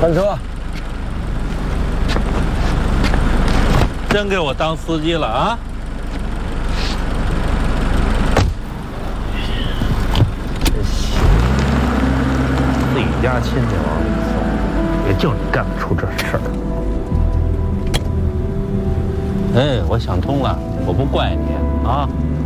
上车。 真给我当司机了啊！ 真行，自己家亲戚往里送，也就你干不出这事儿。 哎，我想通了，我不怪你啊。